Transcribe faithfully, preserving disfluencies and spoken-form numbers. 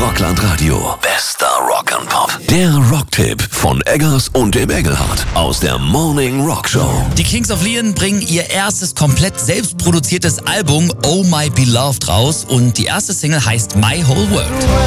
Rockland Radio. Bester Rock'n'Pop. Der Rocktipp von Eggers und dem Engelhardt aus der Morning Rock Show. Die Kings of Leon bringen ihr erstes komplett selbstproduziertes Album Oh My Beloved raus und die erste Single heißt My Whole World.